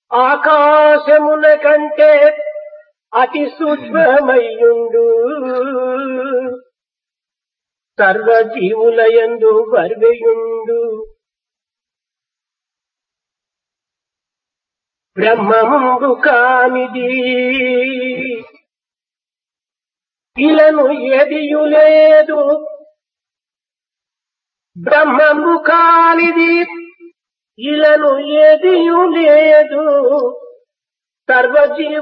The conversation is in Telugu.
ఆకాశమున కంటే అతి సూక్ష్మమయ్యుండు సర్వజీవులయందు వర్వయుండు బ్రహ్మము కానిది ఇలను ఎదియు లేదు బ్రహ్మము కానిది ఇలను ఎదియు లేదు సర్వజీవ